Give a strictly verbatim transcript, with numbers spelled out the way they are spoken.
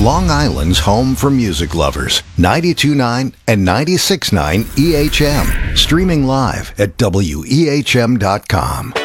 Long Island's home for music lovers. ninety-two point nine and ninety-six point nine E H M. Streaming live at W E H M dot com.